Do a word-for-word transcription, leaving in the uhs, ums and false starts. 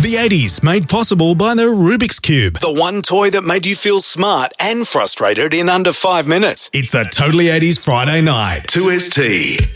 The eighties made possible by the Rubik's Cube. The one toy that made you feel smart and frustrated in under five minutes. It's the Totally eighties Friday night. two S T.